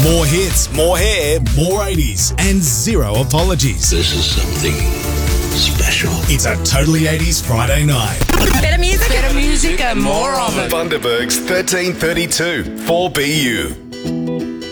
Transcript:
More hits, more hair, more 80s, and zero apologies. This is something special. It's a Totally 80s Friday night. Better music and more of it. Bundaberg's 1332 4BU.